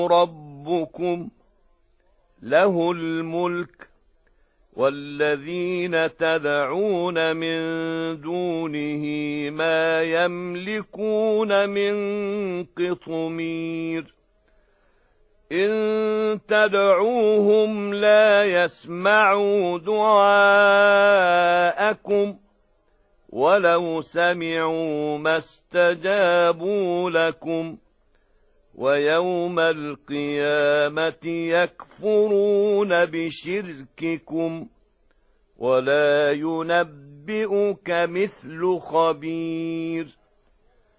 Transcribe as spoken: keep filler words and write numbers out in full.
ربكم له الملك والذين تدعون من دونه ما يملكون من قطمير إن تدعوهم لا يسمعوا دعاءكم ولو سمعوا ما استجابوا لكم ويوم القيامة يكفرون بشرككم ولا ينبئك مثل خبير.